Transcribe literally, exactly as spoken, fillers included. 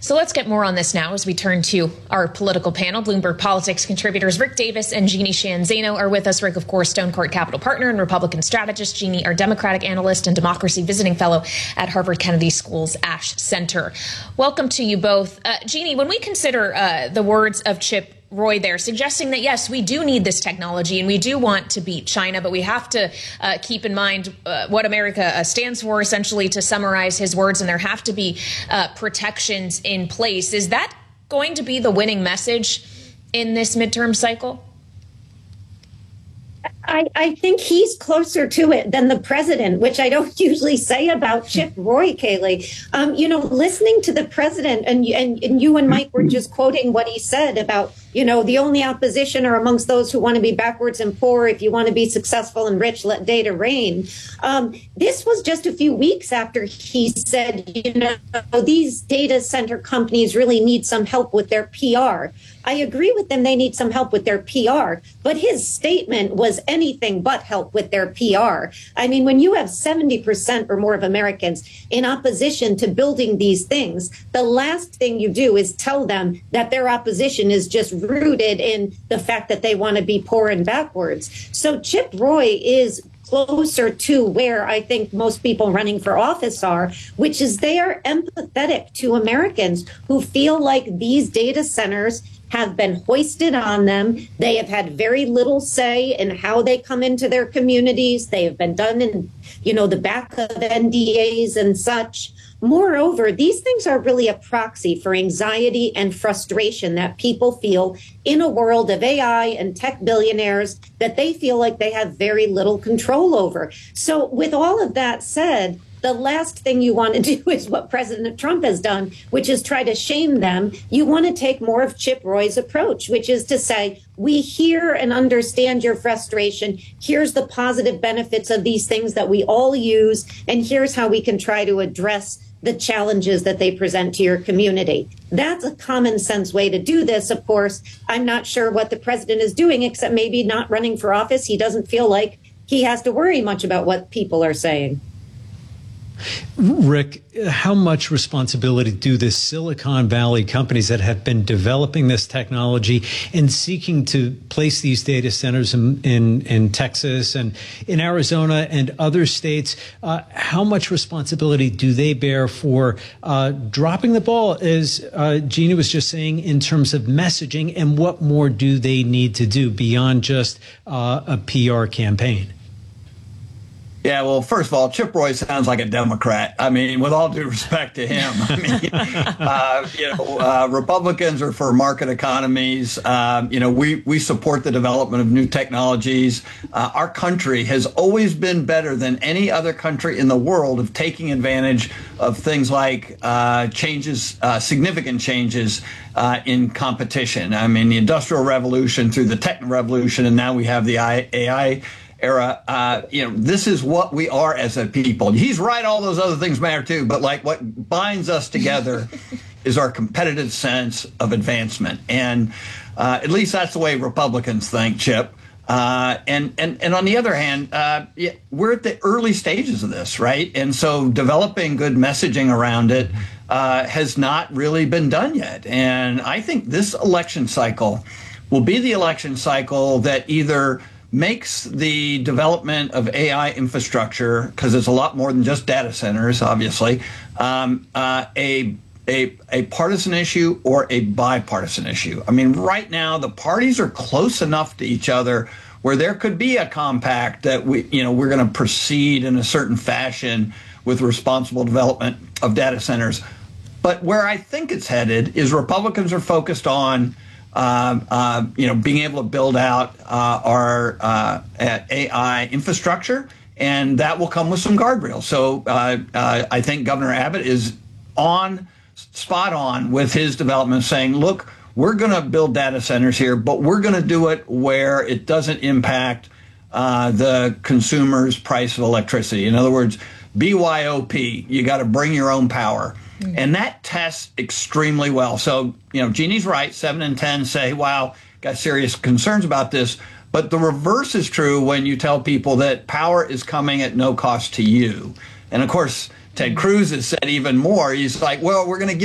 So let's get more on this now as we turn to our political panel. Bloomberg Politics contributors Rick Davis and Jeannie Sheehan Zaino are with us. Rick, of course, Stone Court Capital partner and Republican strategist. Jeannie, our Democratic analyst and democracy visiting fellow at Harvard Kennedy School's Ash Center. Welcome to you both. Uh, Jeannie, when we consider uh, the words of Chip Roy there, suggesting that, yes, we do need this technology and we do want to beat China, but we have to uh, keep in mind uh, what America uh, stands for, essentially, to summarize his words, and there have to be uh, protections in place. Is that going to be the winning message in this midterm cycle? I, I think he's closer to it than the president, which I don't usually say about Chip Roy, Kayleigh. Um, you know, listening to the president, and, and, and you and Mike were just quoting what he said about, you know, the only opposition are amongst those who want to be backwards and poor. If you want to be successful and rich, let data reign. Um, this was just a few weeks after he said, you know, these data center companies really need some help with their P R. I agree with them. They need some help with their P R. But his statement was anything but help with their P R. I mean, when you have seventy percent or more of Americans in opposition to building these things, the last thing you do is tell them that their opposition is just rooted in the fact that they want to be poor and backwards. So Chip Roy is closer to where I think most people running for office are, which is they are empathetic to Americans who feel like these data centers have been hoisted on them. They have had very little say in how they come into their communities. They have been done in, you know, the back of N D As and such. Moreover, these things are really a proxy for anxiety and frustration that people feel in a world of A I and tech billionaires that they feel like they have very little control over. So with all of that said, the last thing you want to do is what President Trump has done, which is try to shame them. You want to take more of Chip Roy's approach, which is to say, we hear and understand your frustration. Here's the positive benefits of these things that we all use, and here's how we can try to address the challenges that they present to your community. That's a common sense way to do this. Of course, I'm not sure what the president is doing, except maybe not running for office. He doesn't feel like he has to worry much about what people are saying. Rick, how much responsibility do the Silicon Valley companies that have been developing this technology and seeking to place these data centers in, in, in Texas and in Arizona and other states, uh, how much responsibility do they bear for uh, dropping the ball, as uh, Jeannie was just saying, in terms of messaging, and what more do they need to do beyond just uh, a P R campaign? Yeah, well, first of all, Chip Roy sounds like a Democrat. I mean, with all due respect to him, I mean, uh, you know, uh, Republicans are for market economies. Um, you know, we, we support the development of new technologies. Uh, our country has always been better than any other country in the world of taking advantage of things like uh, changes, uh, significant changes uh, in competition. I mean, the Industrial Revolution through the Tech Revolution, and now we have the A I era. Uh, you know, this is what we are as a people. He's right. All those other things matter too. But like what binds us together is our competitive sense of advancement. And uh, at least that's the way Republicans think, Chip. Uh, and, and, and on the other hand, uh, yeah, we're at the early stages of this, right? And so developing good messaging around it uh, has not really been done yet. And I think this election cycle will be the election cycle that either makes the development of A I infrastructure, because it's a lot more than just data centers, obviously, um, uh, a, a, a partisan issue or a bipartisan issue. I mean, right now, the parties are close enough to each other where there could be a compact that we, you know, we're going to proceed in a certain fashion with responsible development of data centers. But where I think it's headed is Republicans are focused on Uh, uh, you know, being able to build out uh, our uh, A I infrastructure, and that will come with some guardrails. So uh, uh, I think Governor Abbott is on, spot on with his development, saying, look, we're going to build data centers here, but we're going to do it where it doesn't impact uh, the consumer's price of electricity. In other words, B Y O P, you got to bring your own power. And that tests extremely well. So, you know, Jeannie's right. Seven in ten say, wow, got serious concerns about this. But the reverse is true when you tell people that power is coming at no cost to you. And of course, Ted Cruz has said even more. He's like, well, we're going to